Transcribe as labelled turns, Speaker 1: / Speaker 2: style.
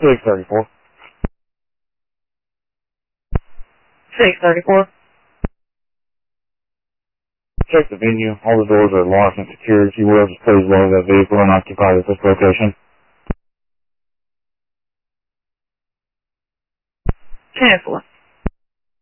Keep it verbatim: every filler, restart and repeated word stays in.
Speaker 1: six thirty-four.
Speaker 2: six thirty-four.
Speaker 1: Check the venue. All the doors are locked and secured. If you will, just please load that vehicle unoccupied at this location.
Speaker 2: ten four.